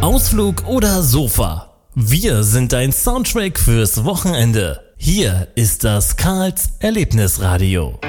Ausflug oder Sofa. Wir sind dein Soundtrack fürs Wochenende. Hier ist das Karls Erlebnisradio.